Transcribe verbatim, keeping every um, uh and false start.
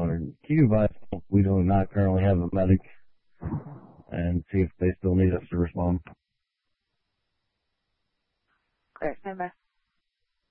water. Can you advise if we do not currently have a medic and see if they still need us to respond? Great, stand by.